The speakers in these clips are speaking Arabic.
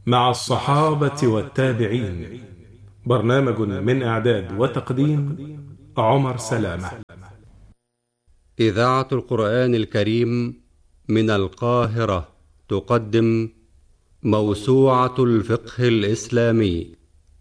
مع الصحابة والتابعين. برنامج من إعداد وتقديم عمر سلامة. إذاعة القرآن الكريم من القاهرة تقدم موسوعة الفقه الإسلامي.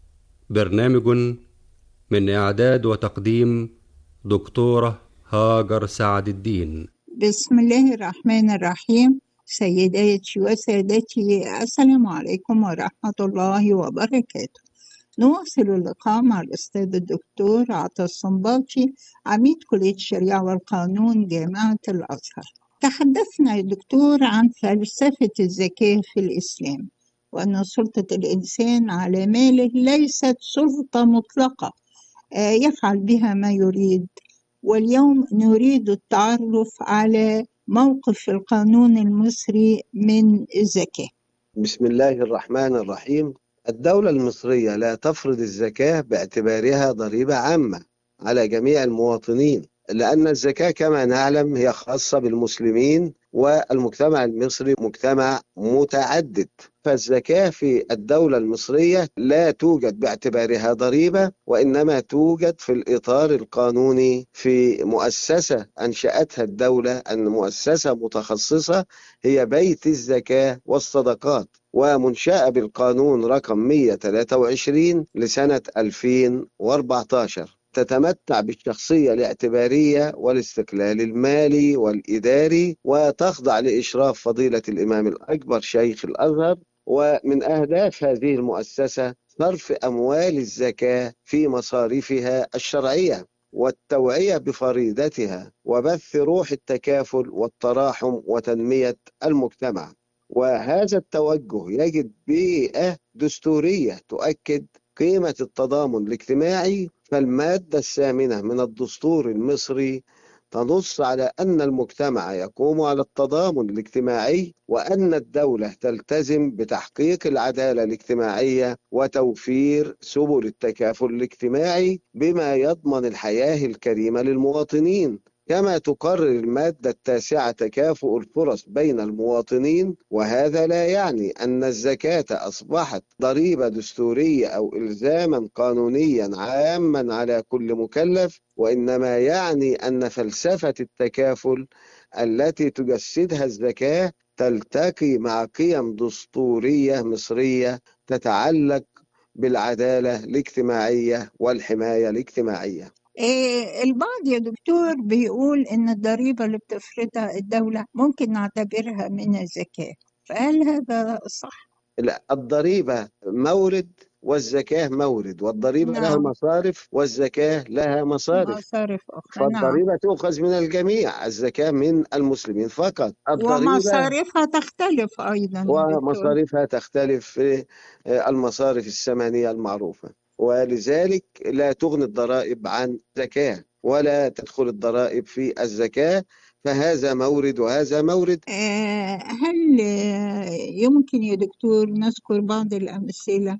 برنامج من إعداد وتقديم دكتورة هاجر سعد الدين. بسم الله الرحمن الرحيم. سيداتي وسادتي، السلام عليكم ورحمة الله وبركاته. نواصل اللقاء مع الأستاذ الدكتور عطا الصنباطي، عميد كلية الشريعة والقانون جامعة الأزهر. تحدثنا يا دكتور عن فلسفة الزكاة في الإسلام، وأن سلطة الإنسان على ماله ليست سلطة مطلقة يفعل بها ما يريد. واليوم نريد التعرف على موقف القانون المصري من الزكاة. بسم الله الرحمن الرحيم. الدولة المصرية لا تفرض الزكاة باعتبارها ضريبة عامة على جميع المواطنين، لأن الزكاة كما نعلم هي خاصة بالمسلمين، والمجتمع المصري مجتمع متعدد، فالزكاة في الدولة المصرية لا توجد باعتبارها ضريبة، وإنما توجد في الإطار القانوني في مؤسسة أنشأتها الدولة، أن مؤسسة متخصصة هي بيت الزكاة والصدقات، ومنشأة بالقانون رقم 123 لسنة 2014، تتمتع بالشخصية الاعتبارية والاستقلال المالي والإداري، وتخضع لإشراف فضيلة الإمام الأكبر شيخ الأزهر. ومن أهداف هذه المؤسسة صرف أموال الزكاة في مصاريفها الشرعية، والتوعية بفريضتها، وبث روح التكافل والتراحم وتنمية المجتمع. وهذا التوجه يجد بيئة دستورية تؤكد قيمة التضامن الاجتماعي، فالمادة الثامنة من الدستور المصري تنص على أن المجتمع يقوم على التضامن الاجتماعي، وأن الدولة تلتزم بتحقيق العدالة الاجتماعية وتوفير سبل التكافل الاجتماعي بما يضمن الحياة الكريمة للمواطنين. كما تقرر المادة التاسعة تكافؤ الفرص بين المواطنين، وهذا لا يعني أن الزكاة أصبحت ضريبة دستورية أو إلزاما قانونيا عاما على كل مكلف، وإنما يعني أن فلسفة التكافل التي تجسدها الزكاة تلتقي مع قيم دستورية مصرية تتعلق بالعدالة الاجتماعية والحماية الاجتماعية. البعض يا دكتور بيقول إن الضريبة اللي بتفرضها الدولة ممكن نعتبرها من الزكاة، فهل هذا صح؟ لا، الضريبة مورد والزكاة مورد، والضريبة لها نعم. مصارف والزكاة لها مصارف، مصارف أخرى، نعم. فالضريبة تؤخذ من الجميع، الزكاة من المسلمين فقط. الضريبة ومصاريفها تختلف أيضا يا دكتور. ومصاريفها تختلف في المصارف الثمانية المعروفة، ولذلك لا تغني الضرائب عن زكاة، ولا تدخل الضرائب في الزكاة، فهذا مورد وهذا مورد. هل يمكن يا دكتور نذكر بعض الأمثلة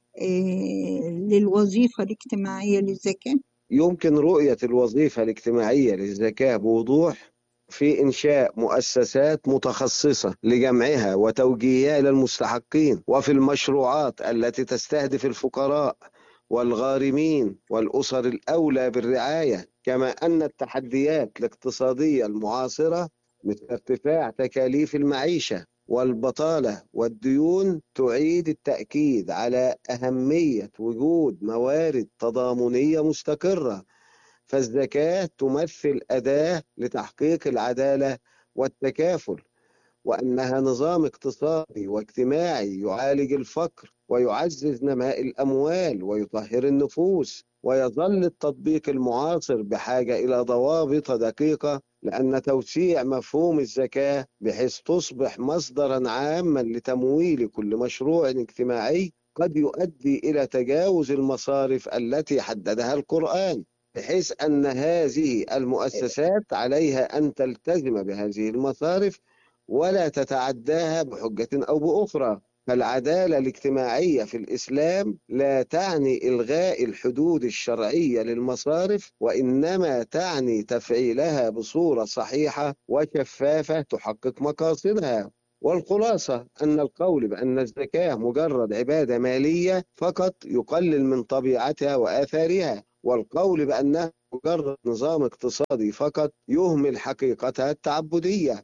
للوظيفة الاجتماعية للزكاة؟ يمكن رؤية الوظيفة الاجتماعية للزكاة بوضوح في إنشاء مؤسسات متخصصة لجمعها وتوجيهها إلى المستحقين، وفي المشروعات التي تستهدف الفقراء والغارمين والأسر الأولى بالرعاية. كما أن التحديات الاقتصادية المعاصرة مثل ارتفاع تكاليف المعيشة والبطالة والديون تعيد التأكيد على أهمية وجود موارد تضامنية مستقرة، فالزكاة تمثل أداة لتحقيق العدالة والتكافل، وأنها نظام اقتصادي واجتماعي يعالج الفقر ويعزز نماء الأموال ويطهر النفوس. ويظل التطبيق المعاصر بحاجة إلى ضوابط دقيقة، لأن توسيع مفهوم الزكاة بحيث تصبح مصدرا عاما لتمويل كل مشروع اجتماعي قد يؤدي إلى تجاوز المصارف التي حددها القرآن، بحيث أن هذه المؤسسات عليها أن تلتزم بهذه المصارف ولا تتعداها بحجة أو بأخرى. فالعدالة الاجتماعية في الإسلام لا تعني إلغاء الحدود الشرعية للمصارف، وإنما تعني تفعيلها بصورة صحيحة وشفافة تحقق مقاصدها. والخلاصة أن القول بأن الزكاة مجرد عبادة مالية فقط يقلل من طبيعتها وآثارها، والقول بأنها مجرد نظام اقتصادي فقط يهمل حقيقتها التعبدية.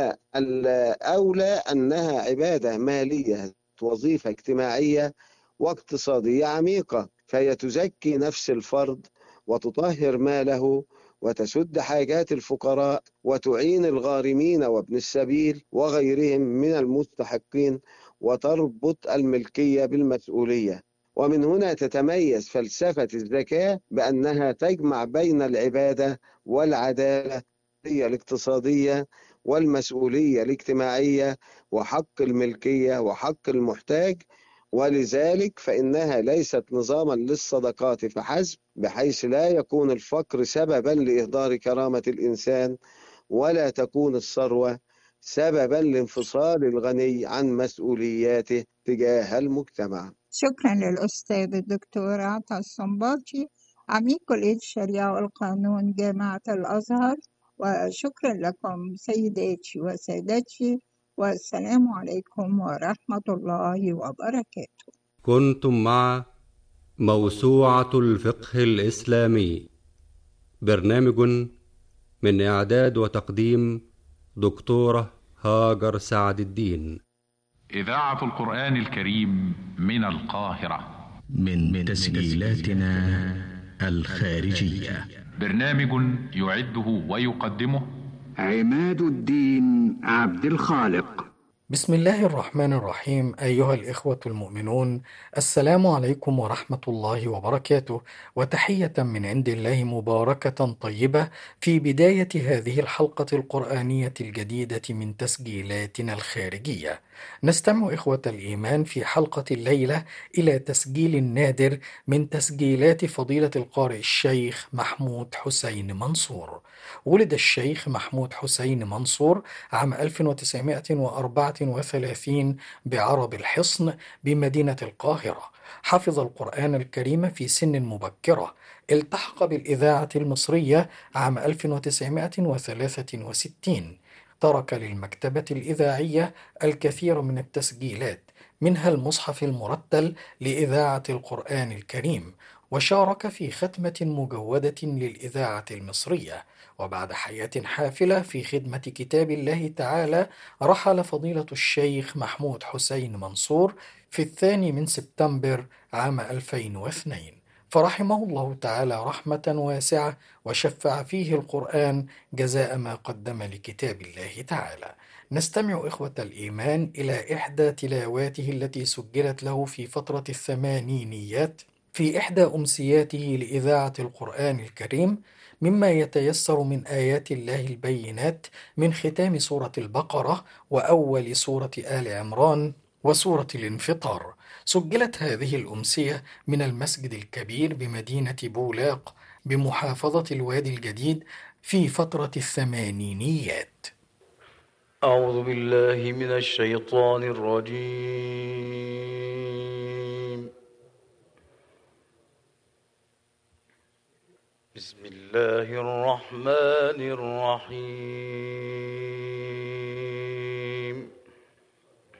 فالأولى أنها عبادة مالية، وظيفة اجتماعية واقتصادية عميقة، فهي تزكي نفس الفرد وتطهر ماله وتسد حاجات الفقراء وتعين الغارمين وابن السبيل وغيرهم من المستحقين، وتربط الملكية بالمسؤولية. ومن هنا تتميز فلسفة الزكاة بأنها تجمع بين العبادة والعدالة الاقتصادية والمسؤولية الاجتماعية وحق الملكية وحق المحتاج. ولذلك فإنها ليست نظاما للصدقات فحسب، بحيث لا يكون الفقر سببا لإهدار كرامة الإنسان، ولا تكون الثروة سببا لانفصال الغني عن مسؤولياته تجاه المجتمع. شكرا للأستاذ الدكتور عطا الصنباطي عميد كلية الشريعة والقانون جامعة الأزهر، وشكرا لكم سيداتي وسادتي، والسلام عليكم ورحمة الله وبركاته. كنتم مع موسوعة الفقه الإسلامي، برنامج من إعداد وتقديم دكتورة هاجر سعد الدين. إذاعة القرآن الكريم من القاهرة، من تسجيلاتنا الخارجية. برنامج يعده ويقدمه عماد الدين عبد الخالق. بسم الله الرحمن الرحيم. أيها الإخوة المؤمنون، السلام عليكم ورحمة الله وبركاته، وتحية من عند الله مباركة طيبة في بداية هذه الحلقة القرآنية الجديدة من تسجيلاتنا الخارجية. نستمع إخوة الإيمان في حلقة الليلة إلى تسجيل نادر من تسجيلات فضيلة القارئ الشيخ محمود حسين منصور. ولد الشيخ محمود حسين منصور عام 1934 بعرب الحصن بمدينة القاهرة. حفظ القرآن الكريم في سن مبكرة. التحق بالإذاعة المصرية عام 1963. ترك للمكتبة الإذاعية الكثير من التسجيلات، منها المصحف المرتل لإذاعة القرآن الكريم، وشارك في ختمة مجودة للإذاعة المصرية. وبعد حياة حافلة في خدمة كتاب الله تعالى، رحل فضيلة الشيخ محمود حسين منصور في 2 سبتمبر عام 2002، فرحمه الله تعالى رحمة واسعة، وشفع فيه القرآن جزاء ما قدم لكتاب الله تعالى. نستمع إخوة الإيمان إلى إحدى تلاواته التي سجلت له في فترة الثمانينيات في إحدى أمسياته لإذاعة القرآن الكريم، مما يتيسر من آيات الله البينات من ختام سورة البقرة وأول سورة آل عمران وسورة الانفطار. سجلت هذه الأمسية من المسجد الكبير بمدينة بولاق بمحافظة الوادي الجديد في فترة الثمانينيات. أعوذ بالله من الشيطان الرجيم. بسم الله الرحمن الرحيم.